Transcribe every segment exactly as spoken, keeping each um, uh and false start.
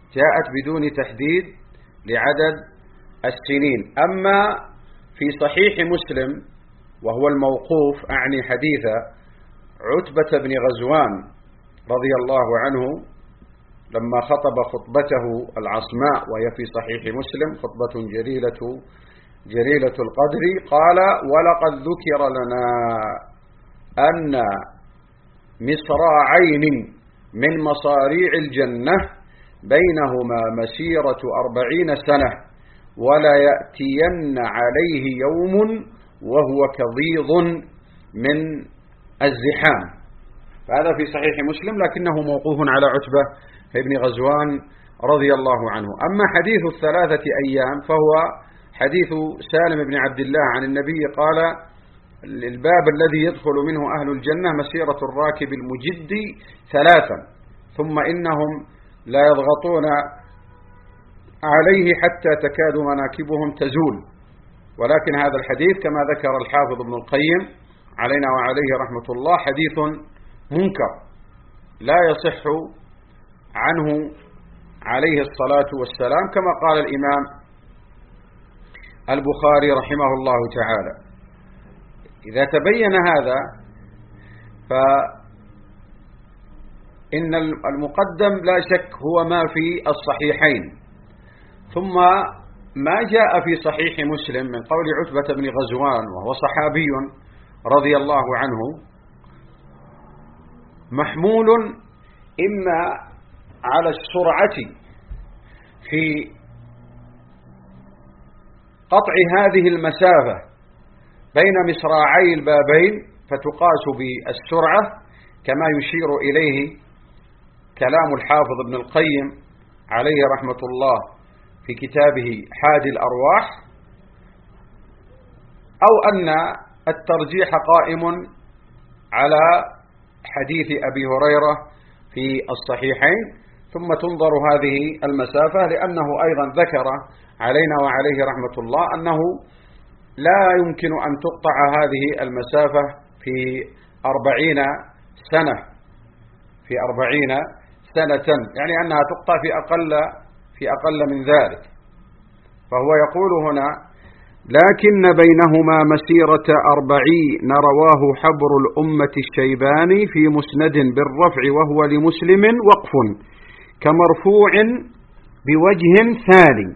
جاءت بدون تحديد لعدد السنين. أما في صحيح مسلم وهو الموقوف أعني حديث عتبة بن غزوان رضي الله عنه لما خطب خطبته العصماء وهي في صحيح مسلم خطبة جليلة جليلة القدر، قال: ولقد ذكر لنا أن مصراعين من مصاريع الجنة بينهما مسيرة أربعين سنة ولا يأتين عليه يوم وهو كضيض من الزحام. فهذا في صحيح مسلم لكنه موقوف على عتبة بن غزوان رضي الله عنه. أما حديث الثلاثة أيام فهو حديث سالم بن عبد الله عن النبي قال: الباب الذي يدخل منه أهل الجنة مسيرة الراكب المجد ثلاثا ثم إنهم لا يضغطون عليه حتى تكاد مناكبهم تزول. ولكن هذا الحديث كما ذكر الحافظ ابن القيم علينا وعليه رحمة الله حديث منكر لا يصح عنه عليه الصلاة والسلام، كما قال الإمام البخاري رحمه الله تعالى. إذا تبين هذا فإن المقدم لا شك هو ما في الصحيحين، ثم ما جاء في صحيح مسلم من قول عتبة بن غزوان وهو صحابي رضي الله عنه محمول إما على السرعة في قطع هذه المسافة بين مصراعي البابين فتقاس بالسرعة كما يشير إليه كلام الحافظ ابن القيم عليه رحمة الله في كتابه حادي الأرواح، أو أن الترجيح قائم على حديث أبي هريرة في الصحيحين، ثم تنظر هذه المسافة لأنه أيضا ذكر علينا وعليه رحمة الله أنه لا يمكن أن تقطع هذه المسافة في أربعين سنة في أربعين سنة يعني أنها تقطع في أقل في أقل من ذلك. فهو يقول هنا: لكن بينهما مسيرة أربعين رواه حبر الأمة الشيباني في مسند بالرفع وهو لمسلم وقف كمرفوع بوجه ثاني،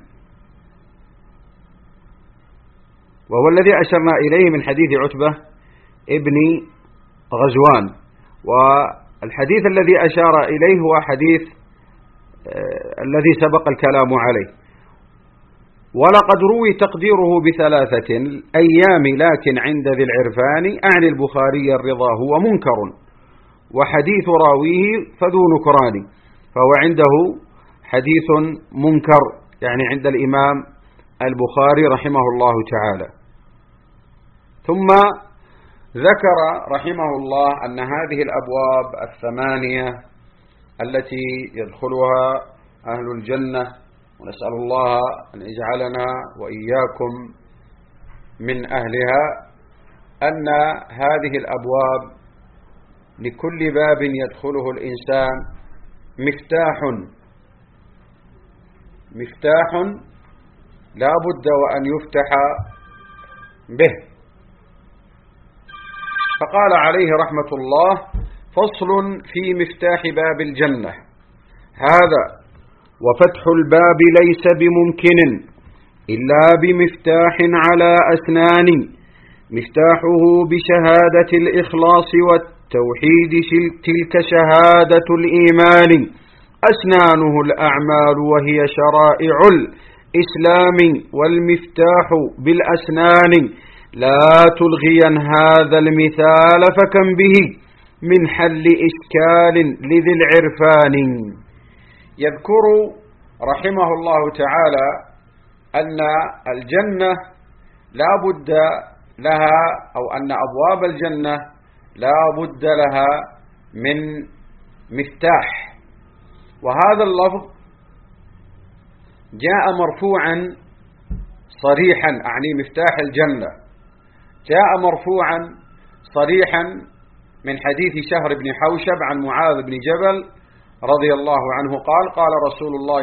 وهو الذي أشرنا إليه من حديث عتبة ابن غزوان. والحديث الذي أشار إليه هو حديث آه الذي سبق الكلام عليه. ولقد روي تقديره بثلاثة أيام لكن عند ذي العرفان أعني البخاري الرضا هو منكر وحديث راويه فذو نكران، فهو عنده حديث منكر يعني عند الإمام البخاري رحمه الله تعالى. ثم ذكر رحمه الله أن هذه الأبواب الثمانية التي يدخلها أهل الجنة، ونسأل الله أن يجعلنا وإياكم من أهلها، أن هذه الأبواب لكل باب يدخله الإنسان مفتاح مفتاح لا بد وأن يفتح به. فقال عليه رحمة الله: فصل في مفتاح باب الجنة هذا: وفتح الباب ليس بممكن إلا بمفتاح على أسنان، مفتاحه بشهادة الإخلاص والتوحيد تلك شهادة الإيمان، أسنانه الأعمال وهي شرائع الإسلام، والمفتاح بالأسنان لا تلغين هذا المثال فكم به من حل إشكال لذي العرفان. يذكر رحمه الله تعالى أن الجنة لا بد لها أو أن أبواب الجنة لا بد لها من مفتاح، وهذا اللفظ جاء مرفوعا صريحا أعني مفتاح الجنة، جاء مرفوعا صريحا من حديث شهر بن حوشب عن معاذ بن جبل رضي الله عنه قال: قال رسول الله